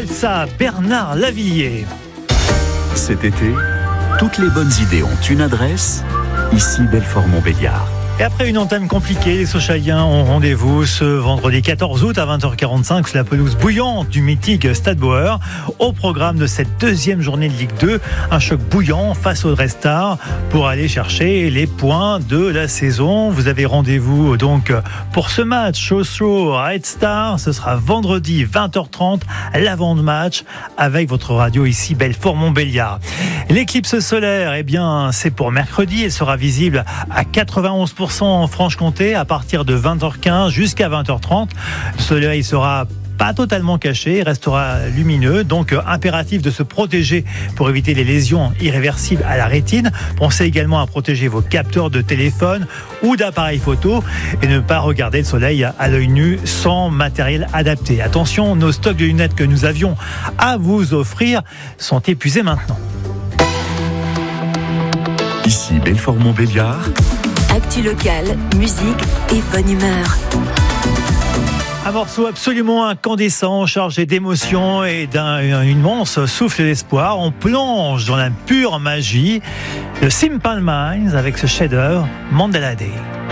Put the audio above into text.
Elsa Bernard Lavillier. Cet été, toutes les bonnes idées ont une adresse, ici Belfort-Montbéliard. Et après une entame compliquée, les Sochaliens ont rendez-vous ce vendredi 14 août à 20h45 sur la pelouse bouillante du mythique Stade Bauer. Au programme de cette deuxième journée de Ligue 2, un choc bouillant face au Red Star pour aller chercher les points de la saison. Vous avez rendez-vous donc pour ce match au Red Star. Ce sera vendredi 20h30, l'avant-match avec votre radio ici Belfort-Montbéliard. L'éclipse solaire, eh bien, c'est pour mercredi. Elle sera visible à 91% en Franche-Comté à partir de 20h15 jusqu'à 20h30. Le soleil sera pas totalement caché, restera lumineux, donc impératif de se protéger pour éviter les lésions irréversibles à la rétine. Pensez également à protéger vos capteurs de téléphone ou d'appareils photo et ne pas regarder le soleil à l'œil nu sans matériel adapté. Attention, nos stocks de lunettes que nous avions à vous offrir sont épuisés maintenant. Ici Belfort-Montbéliard. Actu locale, musique et bonne humeur. Un morceau absolument incandescent, chargé d'émotions et d'un immense souffle d'espoir. On plonge dans la pure magie de Simple Minds avec ce chef-d'œuvre Mandela Day.